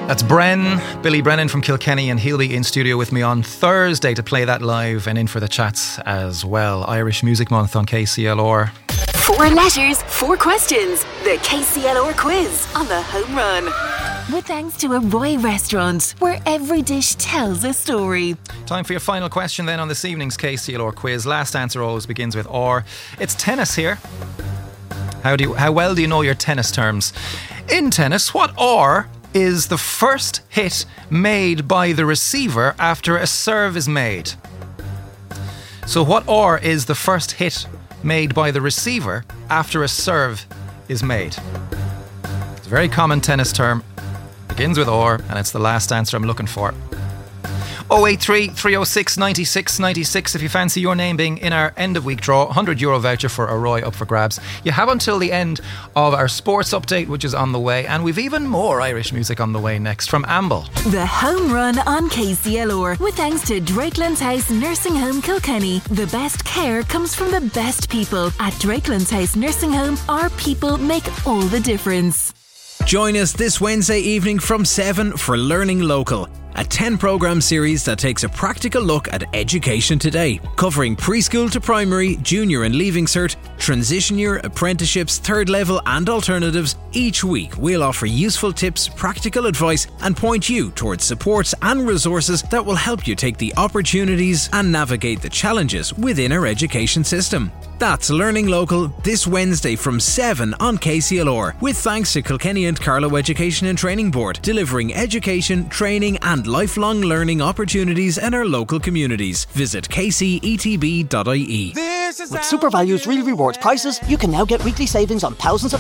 That's Billy Brennan from Kilkenny, and he'll be in studio with me on Thursday to play that live and in for the chats as well. Irish Music Month on KCLR. 4 letters, 4 questions. The KCLR quiz on the Home Run. With thanks to Arroy Restaurant, where every dish tells a story. Time for your final question then on this evening's KCLR quiz. Last answer always begins with R. It's tennis here. How well do you know your tennis terms? In tennis, what R is the first hit made by the receiver after a serve is made? So what R is the first hit made by the receiver after a serve is made? It's a very common tennis term. Begins with R, and it's the last answer I'm looking for. 083 306 96 96 if you fancy your name being in our end of week draw. €100 voucher for Arroy up for grabs. You have until the end of our sports update, which is on the way, and we've even more Irish music on the way next from Amble. The Home Run on KCLR, with thanks to Drakelands House Nursing Home Kilkenny. The best care comes from the best people. At Drakelands House Nursing Home, our people make all the difference. Join us this Wednesday evening from 7 for Learning Local, a 10-programme series that takes a practical look at education today, covering preschool to primary, junior and leaving cert, transition year, apprenticeships, third level and alternatives. Each week we'll offer useful tips, practical advice and point you towards supports and resources that will help you take the opportunities and navigate the challenges within our education system. That's Learning Local this Wednesday from 7 on KCLR, with thanks to Kilkenny and Carlow Education and Training Board, delivering education, training and lifelong learning opportunities in our local communities. Visit kcetb.ie. With SuperValue's Real Rewards prices, you can now get weekly savings on thousands of